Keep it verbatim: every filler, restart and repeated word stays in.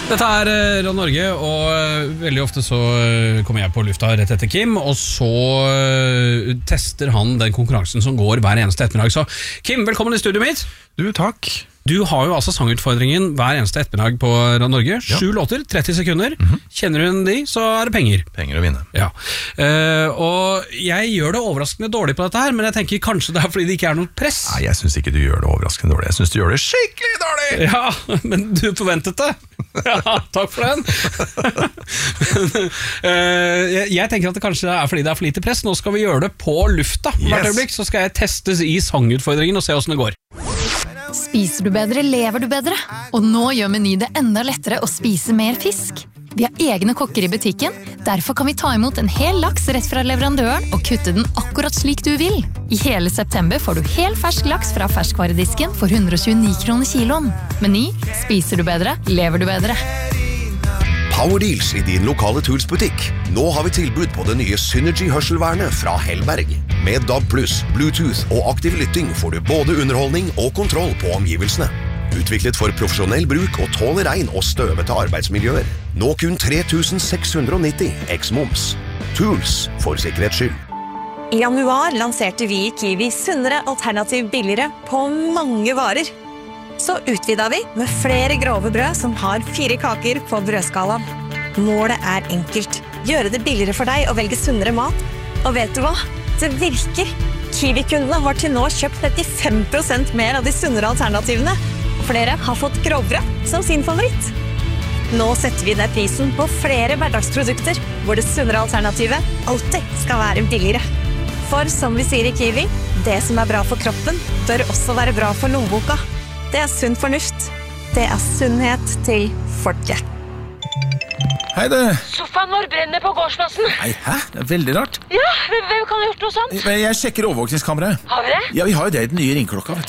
Dette er eh, Radio Norge, og eh, veldig ofte så eh, kommer jeg på lufta rett etter Kim, og så eh, tester han den konkurransen som går hver eneste ettermiddag. Så Kim, velkommen i studioet mitt. Du, takk. Du har jo altså sangutfordringen hver eneste ettermiddag på Radio Norge. Sju låter, tretti sekunder. Mm-hmm. Kjenner du de, så er det penger. Penger å vinne. Ja. Uh, og jeg gjør det overraskende dårlig på dette her, men jeg tenker kanskje det er fordi det ikke er noe press. Nei, jeg synes ikke du gjør det overraskende dårlig. Jeg synes du gjør det skikkelig dårlig! Ja, men du forventet det. Ja, takk for den. uh, jeg, jeg tenker at det kanskje er fordi det er for lite press. Nå skal vi gjøre det på lufta. Hvert Yes. øyeblikk så skal jeg testes i sangutfordringen og se hvordan det går. Spiser du bedre, lever du bedre. Og nå gjør Meny det enda lettere å spise mer fisk. Vi har egne kokker i butikken, derfor kan vi ta imot en hel laks rett fra leverandøren og kutte den akkurat slik du vil. I hele september får du hel fersk laks fra ferskvaredisken for hundre og tjueni kroner kiloen. Meny, spiser du bedre, lever du bedre. Power Deals i din lokale Tools-butikk. Nå har vi tilbud på det nye Synergy-hørselvernet fra Hellberg. Med D A B pluss, Bluetooth og aktiv lytting får du både underholdning og kontroll på omgivelsene. Utviklet for profesjonell bruk og tåler regn og støvete arbeidsmiljøer. Nå kun tre tusen seks hundre og nitti eks-moms. Tools for sikkerhets skyld. I januar lanserte vi i Kiwi sunnere alternativ billigere på mange varer. Så utvidet vi med flere grove brød som har fire kaker på brødskalaen. Målet er enkelt. Gjøre det billigere for deg å velge sunnere mat. Og vet du hva? Det virker. Kiwi-kundene har til nå kjøpt trettifem prosent mer av de sunnere alternativene. Flere har fått grovbrød som sin favoritt. Nå setter vi ned prisen på flere hverdagsprodukter, hvor det sunnere alternativet alltid skal være billigere. For som vi sier i Kiwi, det som er bra for kroppen, bør også være bra for lommeboka. Det er sunn fornuft. Det er sunnhet til folket. Hei du. Sofaen vår brenner på gårdsplassen. Nei, hæ? Det er veldig rart. Ja, hvem hvem kan ha gjort noe sånt? Jeg, jeg sjekker overvåkningskameraet. Har vi det? Ja, vi har jo det i den nye ringklokka, vet du.